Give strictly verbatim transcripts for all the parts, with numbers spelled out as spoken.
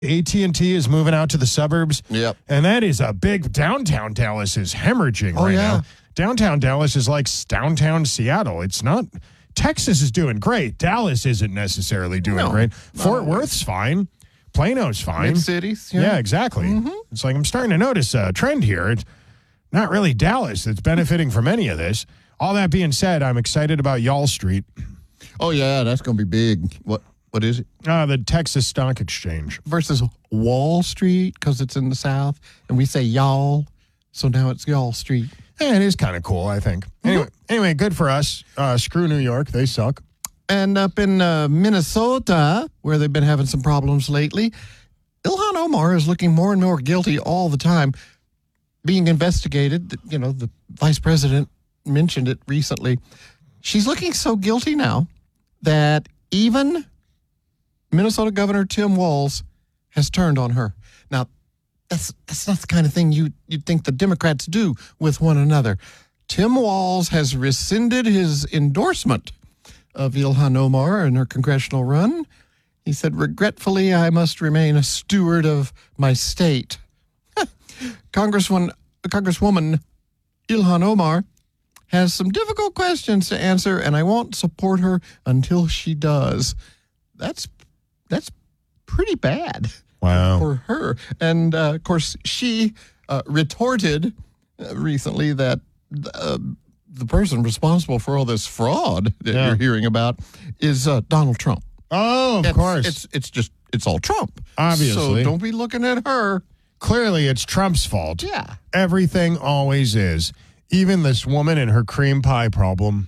A T and T is moving out to the suburbs. Yep. And that is a big, downtown Dallas is hemorrhaging Oh, right yeah. now. Downtown Dallas is like downtown Seattle. It's not, Texas is doing great. Dallas isn't necessarily doing No, great. not Fort always. Worth's fine. Plano's fine. Mid-cities. Yeah, exactly. Mm-hmm. It's like I'm starting to notice a trend here. It's not really Dallas that's benefiting from any of this. All that being said, I'm excited about Y'all Street, Oh, yeah, that's going to be big. What? What is it? uh, the Texas Stock Exchange. Versus Wall Street, because it's in the South, and we say y'all, so now it's Y'all Street. Yeah, it is kind of cool, I think. Anyway, anyway, good for us. Uh, screw New York. They suck. And up in uh, Minnesota, where they've been having some problems lately, Ilhan Omar is looking more and more guilty all the time, being investigated. You know, the vice president mentioned it recently. She's looking so guilty now that even Minnesota Governor Tim Walz has turned on her. Now, that's that's not the kind of thing you, you'd think the Democrats do with one another. Tim Walz has rescinded his endorsement of Ilhan Omar in her congressional run. He said, regretfully, I must remain a steward of my state. Congresswoman, Congresswoman Ilhan Omar has some difficult questions to answer, and I won't support her until she does. That's that's pretty bad Wow. for her. And, uh, of course, she uh, retorted uh, recently that uh, the person responsible for all this fraud that Yeah. you're hearing about is uh, Donald Trump. Oh, of It's- course. It's, it's just, it's all Trump. Obviously. So don't be looking at her. Clearly, it's Trump's fault. Yeah. Everything always is. Even this woman and her cream pie problem.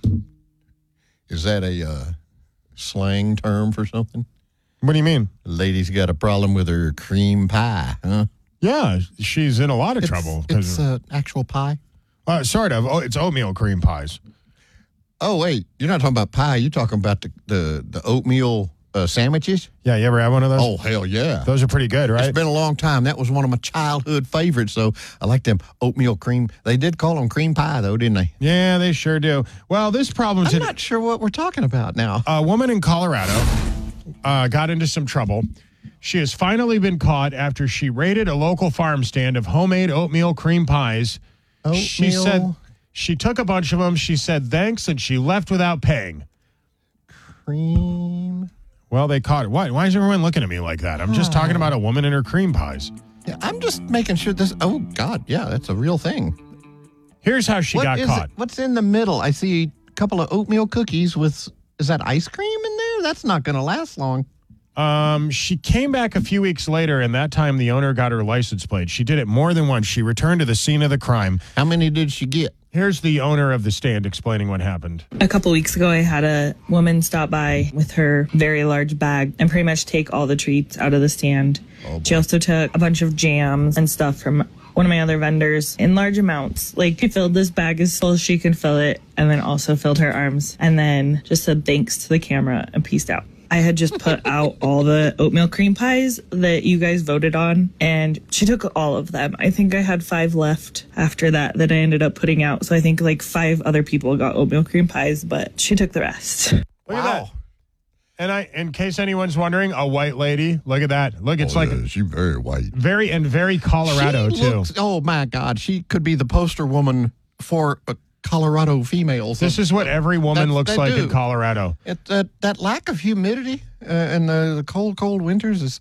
Is that a uh, slang term for something? What do you mean? The lady's got a problem with her cream pie, huh? Yeah, she's in a lot of trouble. 'cause It's of- uh, actual pie. uh, sort of. Oh, it's oatmeal cream pies. Oh, wait. You're not talking about pie. You're talking about the, the, the oatmeal uh, sandwiches? Yeah, you ever have one of those? Oh, hell yeah. Those are pretty good, right? It's been a long time. That was one of my childhood favorites, so I like them oatmeal cream. They did call them cream pie, though, didn't they? Yeah, they sure do. Well, this problem's I'm in not sure what we're talking about now. a woman in Colorado uh, got into some trouble. She has finally been caught after she raided a local farm stand of homemade oatmeal cream pies. She Oatmeal. said she took a bunch of them. She said thanks, and she left without paying. Cream. Well, they caught her. Why? Why is everyone looking at me like that? I'm just talking about a woman and her cream pies. Yeah, I'm just making sure this. Oh, God. Yeah, that's a real thing. Here's how she What got is caught. it- What's in the middle? I see a couple of oatmeal cookies with. Is that ice cream in there? That's not going to last long. Um, she came back a few weeks later, and that time the owner got her license plate. She did it more than once. She returned to the scene of the crime. How many did she get? Here's the owner of the stand explaining what happened. A couple weeks ago, I had a woman stop by with her very large bag and pretty much take all the treats out of the stand. She also took a bunch of jams and stuff from one of my other vendors in large amounts. Like, she filled this bag as full as she could fill it, and then also filled her arms, and then just said thanks to the camera and peaced out. I had just put out all the oatmeal cream pies that you guys voted on, and she took all of them. I think I had five left after that that I ended up putting out. So I think like five other people got oatmeal cream pies, but she took the rest. Look at that. And I, in case anyone's wondering, a white lady. Look at that. Look, it's Oh, like yeah, she's very white. very and very Colorado She too. looks- oh, my God. She could be the poster woman for uh, Colorado females. This is what every woman That's- looks they like do. in Colorado. It, uh, that lack of humidity uh, and the, the cold, cold winters is